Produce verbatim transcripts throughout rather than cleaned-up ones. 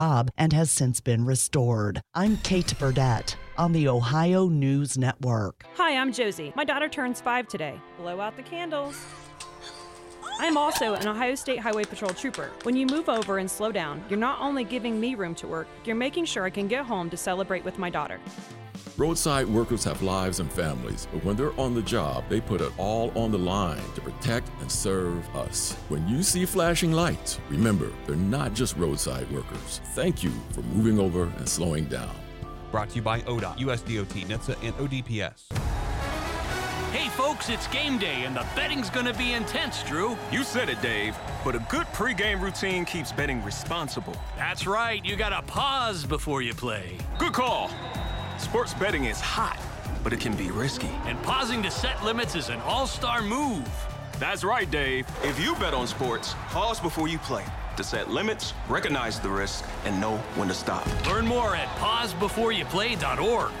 job and has since been restored. I'm Kate Burdett on the Ohio News Network. Hi, I'm Josie. My daughter turns five today. Blow out the candles. I'm also an Ohio State Highway Patrol trooper. When you move over and slow down, you're not only giving me room to work, you're making sure I can get home to celebrate with my daughter. Roadside workers have lives and families, but when they're on the job, they put it all on the line to protect and serve us. When you see flashing lights, remember, they're not just roadside workers. Thank you for moving over and slowing down. Brought to you by O D O T, U S D O T, N H T S A, and O D P S. Hey folks, it's game day and the betting's gonna be intense, Drew. You said it, Dave, but a good pregame routine keeps betting responsible. That's right, you gotta pause before you play. Good call. Sports betting is hot, but it can be risky. And pausing to set limits is an all-star move. That's right, Dave. If you bet on sports, pause before you play to set limits, recognize the risk, and know when to stop. Learn more at pause before you play dot org.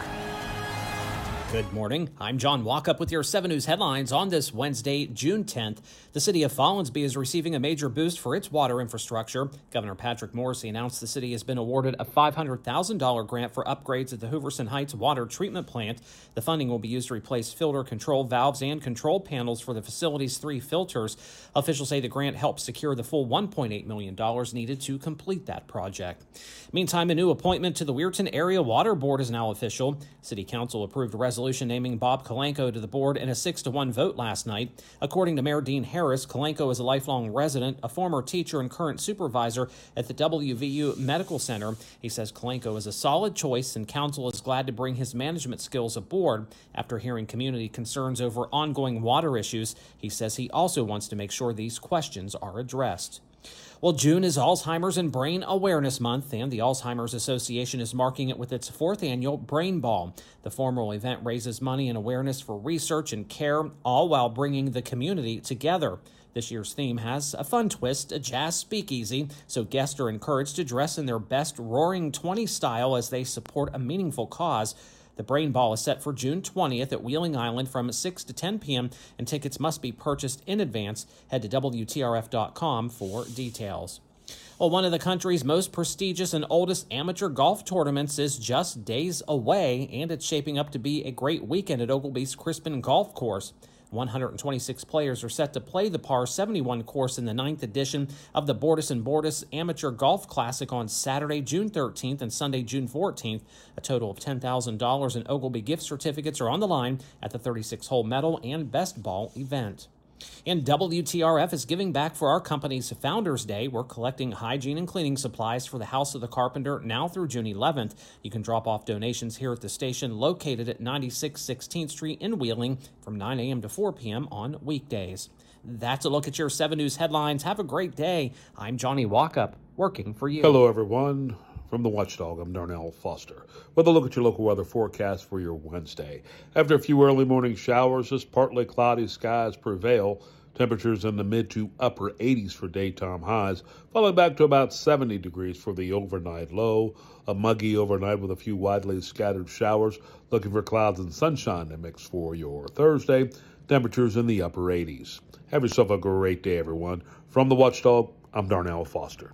Good morning. I'm John Walkup with your seven News headlines on this Wednesday, June tenth. The city of Follansbee is receiving a major boost for its water infrastructure. Governor Patrick Morrisey announced the city has been awarded a five hundred thousand dollars grant for upgrades at the Hooverson Heights water treatment plant. The funding will be used to replace filter control valves and control panels for the facility's three filters. Officials say the grant helps secure the full one point eight million dollars needed to complete that project. Meantime, a new appointment to the Weirton Area Water Board is now official. City Council approved a resolution naming Bob Kalenko to the board in a six to one vote last night. According to Mayor Dean Harris, Kalenko is a lifelong resident, a former teacher and current supervisor at the W V U Medical Center. He says Kalenko is a solid choice and council is glad to bring his management skills aboard. After hearing community concerns over ongoing water issues, he says he also wants to make sure these questions are addressed. Well, June is Alzheimer's and Brain Awareness Month, and the Alzheimer's Association is marking it with its fourth annual Brain Ball. The formal event raises money and awareness for research and care, all while bringing the community together. This year's theme has a fun twist, a jazz speakeasy, so guests are encouraged to dress in their best Roaring twenties style as they support a meaningful cause. The Brain Ball is set for June twentieth at Wheeling Island from six to ten p.m., and tickets must be purchased in advance. Head to W T R F dot com for details. Well, one of the country's most prestigious and oldest amateur golf tournaments is just days away, and it's shaping up to be a great weekend at Ogilvy's Crispin Golf Course. one hundred twenty-six players are set to play the par seventy-one course in the ninth edition of the Bordas and Bordas Amateur Golf Classic on Saturday, June thirteenth and Sunday, June fourteenth. A total of ten thousand dollars in Ogilvy gift certificates are on the line at the thirty-six hole medal and best ball event. And W T R F is giving back for our company's Founders Day. We're collecting hygiene and cleaning supplies for the House of the Carpenter now through June eleventh. You can drop off donations here at the station located at ninety-six sixteenth Street in Wheeling from nine a.m. to four p.m. on weekdays. That's a look at your seven News headlines. Have a great day. I'm Johnny Walkup, working for you. Hello, everyone. From the Watchdog, I'm Darnell Foster with a look at your local weather forecast for your Wednesday. After a few early morning showers, just partly cloudy skies prevail. Temperatures in the mid to upper eighties for daytime highs, falling back to about seventy degrees for the overnight low. A muggy overnight with a few widely scattered showers. Looking for clouds and sunshine to mix for your Thursday. Temperatures in the upper eighties. Have yourself a great day, everyone. From the Watchdog, I'm Darnell Foster.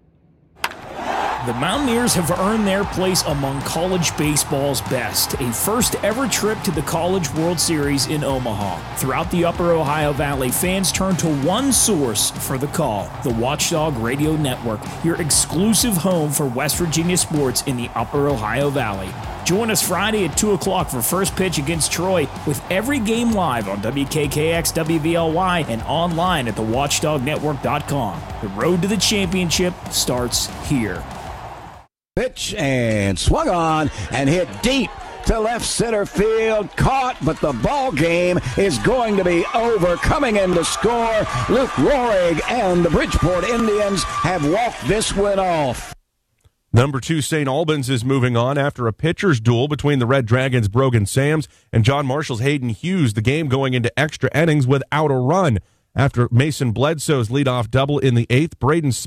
The Mountaineers have earned their place among college baseball's best. A first ever trip to the College World Series in Omaha. Throughout the Upper Ohio Valley, fans turn to one source for the call. The Watchdog Radio Network, your exclusive home for West Virginia sports in the Upper Ohio Valley. Join us Friday at two o'clock for first pitch against Troy, with every game live on W K K X W V L Y and online at the watchdog network dot com. The road to the championship starts here. Pitch and swung on and hit deep to left center field. Caught, but the ball game is going to be over. Coming in to score, Luke Rohrig, and the Bridgeport Indians have walked this one off. Number two, Saint Albans is moving on after a pitcher's duel between the Red Dragons' Brogan Sams and John Marshall's Hayden Hughes. The game going into extra innings without a run. After Mason Bledsoe's leadoff double in the eighth, Braden Smith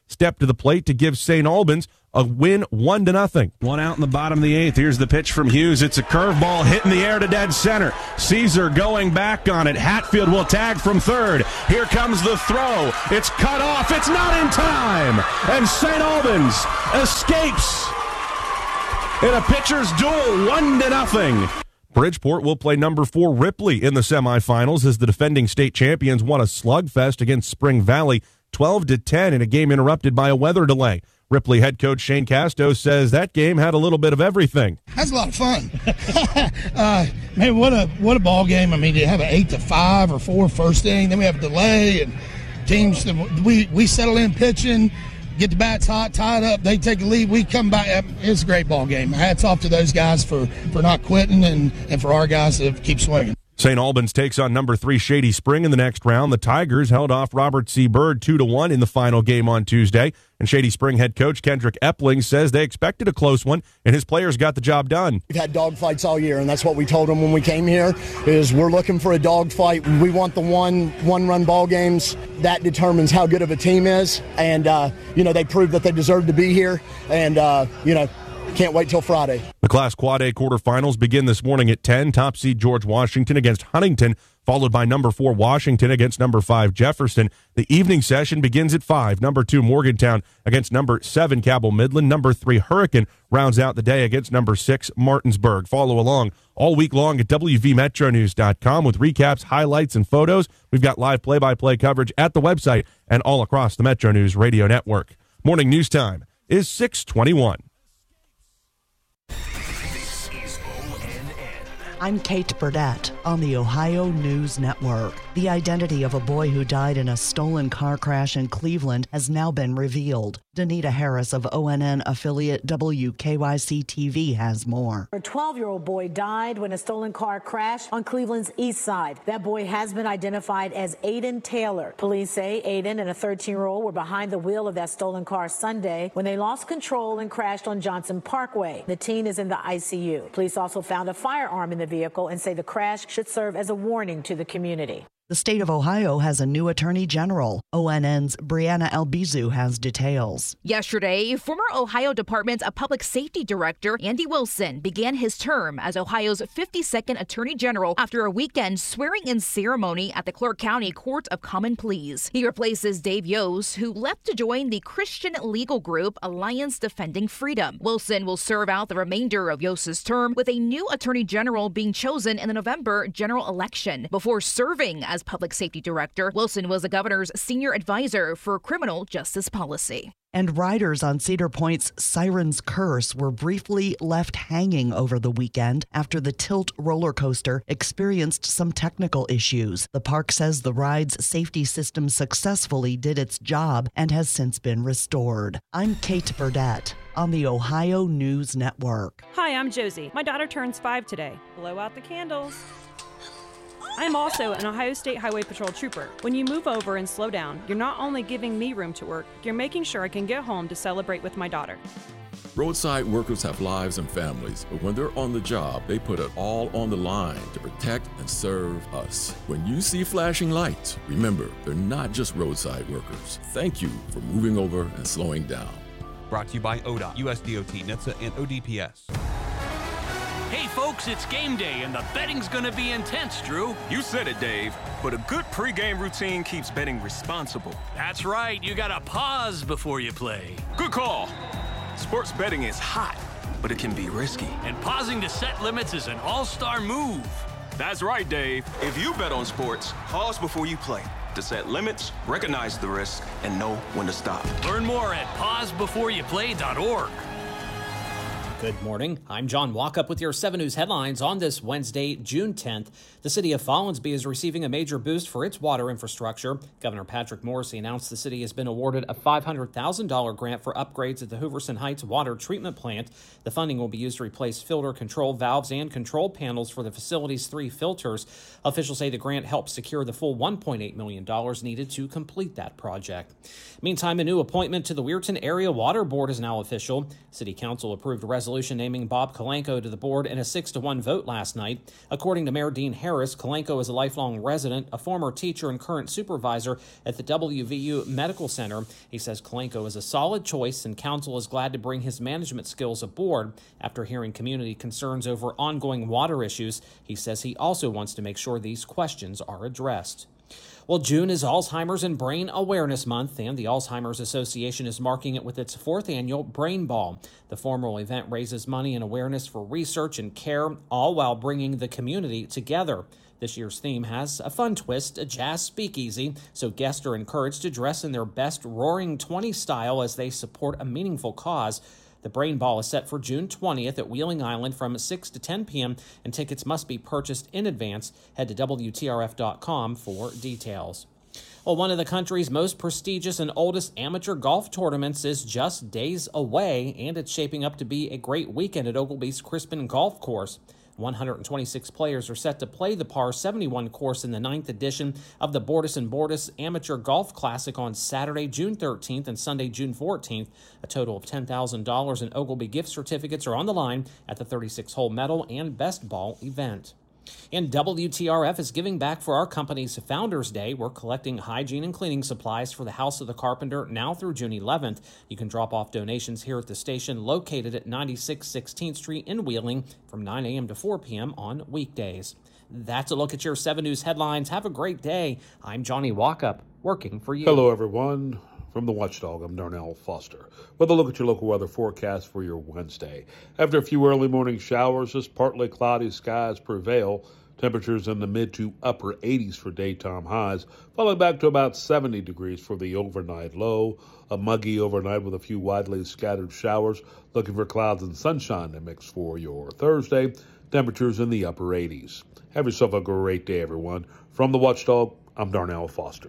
stepped to the plate to give Saint Albans a win one to nothing. One out in the bottom of the eighth. Here's the pitch from Hughes. It's a curveball hit in the air to dead center. Caesar going back on it. Hatfield will tag from third. Here comes the throw. It's cut off. It's not in time. And Saint Albans escapes in a pitcher's duel, one to nothing. Bridgeport will play number four Ripley in the semifinals as the defending state champions won a slugfest against Spring Valley twelve to ten in a game interrupted by a weather delay. Ripley head coach Shane Casto says that game had a little bit of everything. That's a lot of fun. uh, man, what a what a ball game. I mean, you have an eight to five or four first inning, then we have a delay, and teams we we settle in pitching, get the bats hot, tied up, they take a lead, we come back. It's a great ball game. Hats off to those guys for, for not quitting and, and for our guys to keep swinging. Saint Albans takes on number three Shady Spring in the next round. The Tigers held off Robert C. Byrd two to one in the final game on Tuesday. And Shady Spring head coach Kendrick Epling says they expected a close one, and his players got the job done. We've had dogfights all year, and that's what we told them when we came here, is we're looking for a dogfight. We want the one, one-run ball games. That determines how good of a team is. And, uh, you know, they proved that they deserve to be here. And, uh, you know, can't wait till Friday. The Class Quad A quarterfinals begin this morning at ten. Top seed George Washington against Huntington, followed by number four Washington against number five Jefferson. The evening session begins at five. Number two Morgantown against number seven Cabell Midland. Number three Hurricane rounds out the day against number six Martinsburg. Follow along all week long at W V Metro News dot com with recaps, highlights, and photos. We've got live play-by-play coverage at the website and all across the Metro News radio network. Morning news time is six twenty-one. I'm Kate Burdett on the Ohio News Network. The identity of a boy who died in a stolen car crash in Cleveland has now been revealed. Danita Harris of O N N affiliate W K Y C T V has more. A twelve-year-old boy died when a stolen car crashed on Cleveland's east side. That boy has been identified as Aiden Taylor. Police say Aiden and a thirteen-year-old were behind the wheel of that stolen car Sunday when they lost control and crashed on Johnson Parkway. The teen is in the I C U. Police also found a firearm in the vehicle and say the crash should serve as a warning to the community. The state of Ohio has a new attorney general. O N N's Brianna Albizu has details. Yesterday, former Ohio Department of Public Safety Director Andy Wilson began his term as Ohio's fifty-second attorney general after a weekend swearing-in ceremony at the Clark County Court of Common Pleas. He replaces Dave Yost, who left to join the Christian legal group Alliance Defending Freedom. Wilson will serve out the remainder of Yost's term, with a new attorney general being chosen in the November general election. Before serving as As public safety director, Wilson was the governor's senior advisor for criminal justice policy. And riders on Cedar Point's Siren's Curse were briefly left hanging over the weekend after the Tilt roller coaster experienced some technical issues. The park says the ride's safety system successfully did its job and has since been restored. I'm Kate Burdett on the Ohio News Network. Hi, I'm Josie. My daughter turns five today. Blow out the candles. I'm also an Ohio State Highway Patrol trooper. When you move over and slow down, you're not only giving me room to work, you're making sure I can get home to celebrate with my daughter. Roadside workers have lives and families, but when they're on the job, they put it all on the line to protect and serve us. When you see flashing lights, remember, they're not just roadside workers. Thank you for moving over and slowing down. Brought to you by O D O T, U S D O T, N H T S A, and O D P S. Hey folks, it's game day and the betting's gonna be intense, Drew. You said it, Dave, but a good pregame routine keeps betting responsible. That's right, you gotta pause before you play. Good call. Sports betting is hot, but it can be risky. And pausing to set limits is an all-star move. That's right, Dave. If you bet on sports, pause before you play to set limits, recognize the risk, and know when to stop. Learn more at pause before you play dot org. Good morning. I'm John Walkup with your seven News headlines on this Wednesday, June tenth. The city of Follansbee is receiving a major boost for its water infrastructure. Governor Patrick Morrisey announced the city has been awarded a five hundred thousand dollars grant for upgrades at the Hooverson Heights water treatment plant. The funding will be used to replace filter control valves and control panels for the facility's three filters. Officials say the grant helps secure the full one point eight million dollars needed to complete that project. Meantime, a new appointment to the Weirton Area Water Board is now official. City Council approved resolution resolution naming Bob Kalenko to the board in a six to one vote last night. According to Mayor Dean Harris, Kalenko is a lifelong resident, a former teacher and current supervisor at the W V U Medical Center. He says Kalenko is a solid choice and council is glad to bring his management skills aboard. After hearing community concerns over ongoing water issues, he says he also wants to make sure these questions are addressed. Well, June is Alzheimer's and Brain Awareness Month, and the Alzheimer's Association is marking it with its fourth annual Brain Ball. The formal event raises money and awareness for research and care, all while bringing the community together. This year's theme has a fun twist, a jazz speakeasy, so guests are encouraged to dress in their best Roaring twenties style as they support a meaningful cause. The Brain Ball is set for June twentieth at Wheeling Island from six to ten p.m., and tickets must be purchased in advance. Head to W T R F dot com for details. Well, one of the country's most prestigious and oldest amateur golf tournaments is just days away, and it's shaping up to be a great weekend at Ogilby's Crispin Golf Course. one hundred twenty-six players are set to play the par seventy-one course in the ninth edition of the Bordas and Bordas Amateur Golf Classic on Saturday, June thirteenth and Sunday, June fourteenth. A total of ten thousand dollars in Ogilby gift certificates are on the line at the thirty-six hole medal and best ball event. And W T R F is giving back for our company's Founders Day. We're collecting hygiene and cleaning supplies for the House of the Carpenter now through June eleventh. You can drop off donations here at the station located at ninety-six sixteenth Street in Wheeling from nine a.m. to four p.m. on weekdays. That's a look at your seven News headlines. Have a great day. I'm Johnny Walkup, working for you. Hello, everyone. From the Watchdog, I'm Darnell Foster with a look at your local weather forecast for your Wednesday. After a few early morning showers, just partly cloudy skies prevail. Temperatures in the mid to upper eighties for daytime highs, falling back to about seventy degrees for the overnight low. A muggy overnight with a few widely scattered showers. Looking for clouds and sunshine to mix for your Thursday. Temperatures in the upper eighties. Have yourself a great day, everyone. From the Watchdog, I'm Darnell Foster.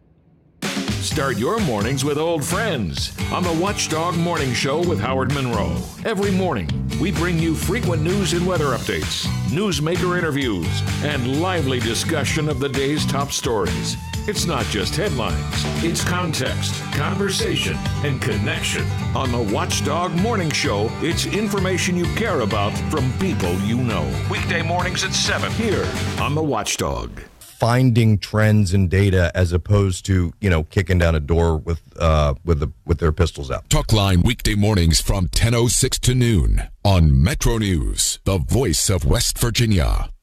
Start your mornings with old friends on the Watchdog Morning Show with Howard Monroe. Every morning, we bring you frequent news and weather updates, newsmaker interviews, and lively discussion of the day's top stories. It's not just headlines, it's context, conversation, and connection. On the Watchdog Morning Show, it's information you care about from people you know. Weekday mornings at seven here on the Watchdog. Finding trends in data as opposed to, you know, kicking down a door with uh with the with their pistols out. Talkline weekday mornings from ten oh six to noon on Metro News, the voice of West Virginia.